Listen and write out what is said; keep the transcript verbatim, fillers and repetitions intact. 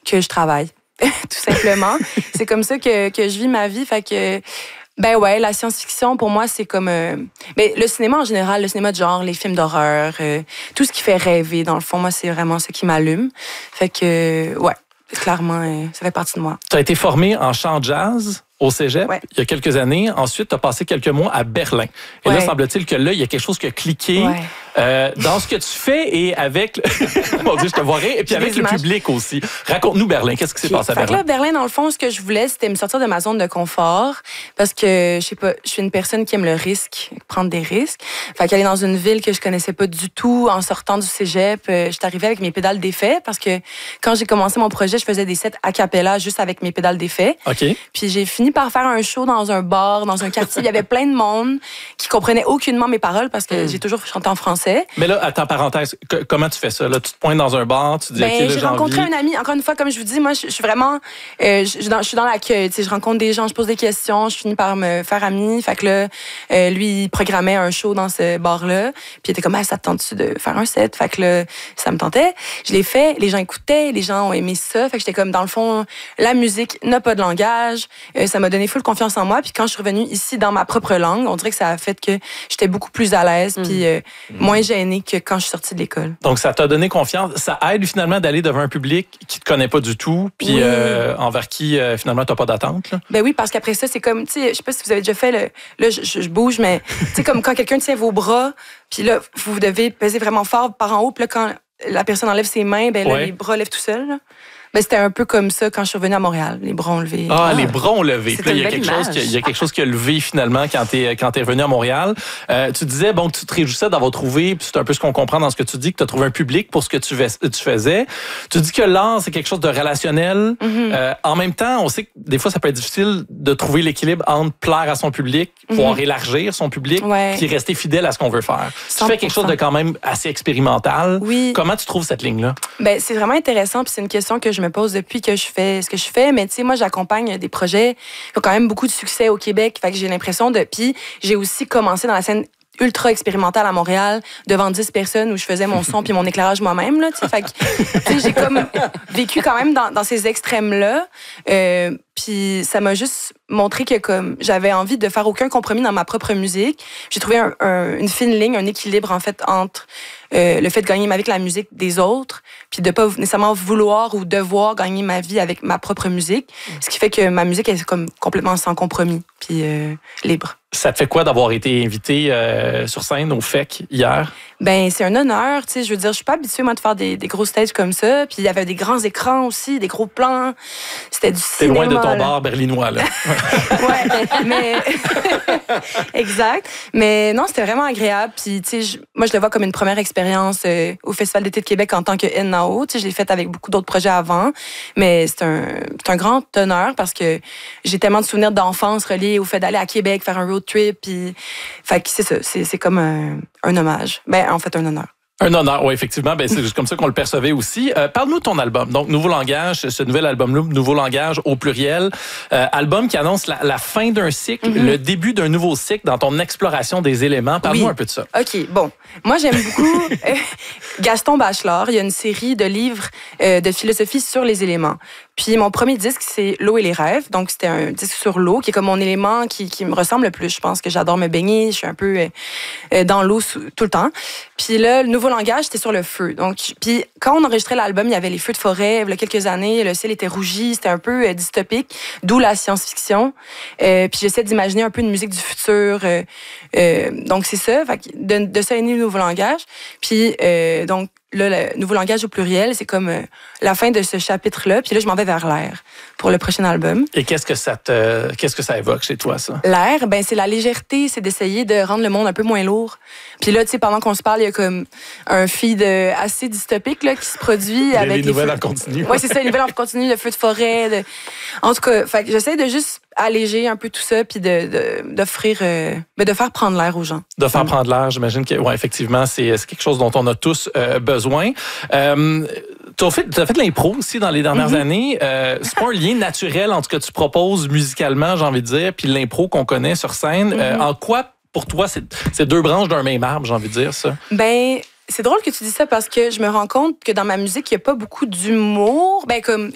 que je travaille, tout simplement. C'est comme ça que, que je vis ma vie. Fait que, ben ouais, la science-fiction, pour moi, c'est comme... Euh, ben, le cinéma en général, le cinéma de genre, les films d'horreur, euh, tout ce qui fait rêver, dans le fond, moi, c'est vraiment ce qui m'allume. Fait que, euh, ouais, clairement, euh, ça fait partie de moi. Tu as été formée en chant jazz au cégep, ouais. il y a quelques années. Ensuite, tu as passé quelques mois à Berlin. Et ouais. là, semble-t-il que là, il y a quelque chose qui a cliqué ouais. euh, dans ce que tu fais et avec... Le... Mon Dieu, je te vois rire. Et puis avec le images. public aussi. Raconte-nous Berlin. Qu'est-ce qui s'est okay. passé à Berlin? Fait que là, Berlin, dans le fond, ce que je voulais, c'était me sortir de ma zone de confort parce que, je sais pas, je suis une personne qui aime le risque, prendre des risques. Fait qu'aller dans une ville que je connaissais pas du tout en sortant du cégep, euh, je suis arrivée avec mes pédales d'effet parce que quand j'ai commencé mon projet, je faisais des sets a cappella juste avec mes pédales d'effet. OK. Puis j'ai fini par faire un show dans un bar, dans un quartier. Il y avait plein de monde qui comprenait aucunement mes paroles parce que mm. j'ai toujours chanté en français. Mais là, attends, parenthèse, que, comment tu fais ça? Là, tu te pointes dans un bar, tu dis, ben, OK, là, j'ai rencontré un ami. Encore une fois, comme je vous dis, moi, je, je suis vraiment... Euh, je, je suis dans l'accueil. Je rencontre des gens, je pose des questions, je finis par me faire amie. Fait que là, euh, lui, il programmait un show dans ce bar-là. Puis il était comme, ah, ça te tente-tu de faire un set? Fait que là, ça me tentait. Je l'ai fait, les gens écoutaient, les gens ont aimé ça. Fait que j'étais comme, dans le fond, la musique n'a pas de langage. Euh, ça m'a donné full confiance en moi. Puis quand je suis revenue ici dans ma propre langue, on dirait que ça a fait que j'étais beaucoup plus à l'aise, mmh. puis euh, mmh. moins gênée que quand je suis sortie de l'école. Donc ça t'a donné confiance. Ça aide finalement d'aller devant un public qui te connaît pas du tout, puis oui. euh, envers qui euh, finalement t'as pas d'attente. Là. Ben oui, parce qu'après ça, c'est comme, tu sais, je sais pas si vous avez déjà fait le, là, je, je bouge, mais tu sais comme quand quelqu'un tient vos bras, puis là vous devez peser vraiment fort par en haut, puis là quand la personne enlève ses mains, ben là ouais. les bras lèvent tout seuls. Là. Ben, c'était un peu comme ça quand je suis revenue à Montréal, les bras ont levé. Ah, ah. les bras ont levé. Puis là, il y a quelque chose qui, il y a quelque chose qui a levé finalement quand t'es quand t'es revenu à Montréal. Euh, tu disais bon que tu te réjouissais d'avoir trouvé, puis c'est un peu ce qu'on comprend dans ce que tu dis, que tu as trouvé un public pour ce que tu, tu faisais. Tu dis que l'art c'est quelque chose de relationnel. Mm-hmm. Euh, en même temps, on sait que des fois ça peut être difficile de trouver l'équilibre entre plaire à son public, mm-hmm. pouvoir élargir son public, ouais. puis rester fidèle à ce qu'on veut faire. cent pour cent. Tu fais quelque chose de quand même assez expérimental. Oui. Comment tu trouves cette ligne là? Ben c'est vraiment intéressant, puis c'est une question que je me pose depuis que je fais ce que je fais, mais tu sais, moi, j'accompagne des projets qui ont quand même beaucoup de succès au Québec, fait que j'ai l'impression de... Puis j'ai aussi commencé dans la scène ultra expérimentale à Montréal, devant dix personnes où je faisais mon son puis mon éclairage moi-même, là, tu sais, fait que, tu sais, j'ai comme vécu quand même dans, dans ces extrêmes-là, euh, puis ça m'a juste montré que comme j'avais envie de faire aucun compromis dans ma propre musique. J'ai trouvé un, un, une fine ligne, un équilibre, en fait, entre euh, le fait de gagner ma vie avec la musique des autres, puis de pas nécessairement vouloir ou devoir gagner ma vie avec ma propre musique, ce qui fait que ma musique est comme complètement sans compromis, puis euh, libre. Ça te fait quoi d'avoir été invité euh, sur scène au F E C hier? Ben c'est un honneur, tu sais, je veux dire, je suis pas habituée moi de faire des, des gros stages comme ça, puis il y avait des grands écrans aussi, des gros plans. C'était du T'es cinéma. loin de ton là. bar berlinois là. Ouais, mais exact. Mais non, c'était vraiment agréable, puis tu sais, moi je le vois comme une première expérience euh, au Festival d'été de Québec en tant que N A O, tu sais, je l'ai fait avec beaucoup d'autres projets avant, mais c'est un c'est un grand honneur parce que j'ai tellement de souvenirs d'enfance reliés au fait d'aller à Québec faire un road trip, puis fait que c'est ça, c'est c'est comme un, un hommage. Ben en fait un honneur. Un honneur, oui, effectivement. Ben, c'est juste comme ça qu'on le percevait aussi. Euh, parle-nous de ton album. Donc, Nouveau Langage, ce nouvel album-là, Nouveau Langage au pluriel. Euh, album qui annonce la, la fin d'un cycle, mm-hmm. le début d'un nouveau cycle dans ton exploration des éléments. Parle-nous oui. un peu de ça. OK, bon. Moi, j'aime beaucoup euh, Gaston Bachelard. Il y a une série de livres euh, de philosophie sur les éléments. Puis mon premier disque, c'est L'eau et les rêves. Donc, c'était un disque sur l'eau qui est comme mon élément qui, qui me ressemble le plus. Je pense que j'adore me baigner. Je suis un peu euh, dans l'eau tout le temps. Puis là, le Nouveau Langage, c'était sur le feu. Donc, puis quand on enregistrait l'album, il y avait les feux de forêt. Il y a quelques années, le ciel était rougi. C'était un peu euh, dystopique, d'où la science-fiction. Euh, puis j'essaie d'imaginer un peu une musique du futur. Euh, euh, donc, c'est ça. Fait que de, de ça est né le Nouveau Langage. Puis, euh, donc, là, le Nouveau Langage au pluriel, c'est comme euh, la fin de ce chapitre-là. Puis là, je m'en vais vers l'air pour le prochain album. Et qu'est-ce que ça te, qu'est-ce que ça évoque chez toi, ça? L'air, ben c'est la légèreté, c'est d'essayer de rendre le monde un peu moins lourd. Puis là, tu sais, pendant qu'on se parle, il y a comme un feed assez dystopique là, qui se produit les, avec les les nouvelles feux... en continu. Oui, c'est ça, les nouvelles en continu, le feu de forêt. De... En tout cas, fait que j'essaie de juste alléger un peu tout ça, puis de, de, d'offrir, euh, de faire prendre l'air aux gens. De faire prendre l'air, j'imagine que, ouais, effectivement, c'est, c'est quelque chose dont on a tous euh, besoin. Euh, tu as fait, t'as fait de l'impro aussi dans les dernières mm-hmm. années. Euh, c'est pas un lien naturel entre ce que tu proposes musicalement, j'ai envie de dire, puis l'impro qu'on connaît sur scène. Mm-hmm. Euh, en quoi, pour toi, c'est, c'est deux branches d'un même arbre, j'ai envie de dire ça? Ben... C'est drôle que tu dis ça parce que je me rends compte que dans ma musique, il n'y a pas beaucoup d'humour. Ben comme